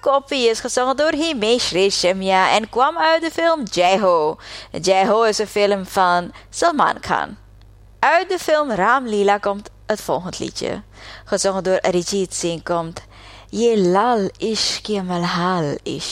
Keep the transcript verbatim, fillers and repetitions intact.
Copy is gezongen door Himesh Reshammiya en kwam uit de film Jai Ho. Jai Ho is een film van Salman Khan. Uit de film Ram Leela komt het volgende liedje. Gezongen door Arijit Singh komt Ye Lal Ishq Ye Malhal Ishq.